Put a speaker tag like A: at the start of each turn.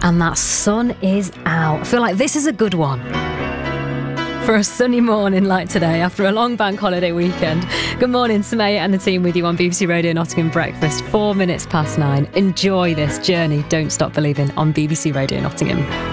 A: and that sun is out. I feel like this is a good one for a sunny morning like today after a long bank holiday weekend. Good morning, Samaya and the team with you on BBC Radio Nottingham Breakfast, 9:04. Enjoy this journey. Don't stop believing on BBC Radio Nottingham.